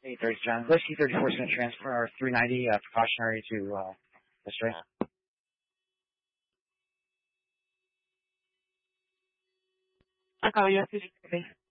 Hey, 30 John. Whiskey 34 is going to transfer our 390 precautionary to Australia. Oh, yes,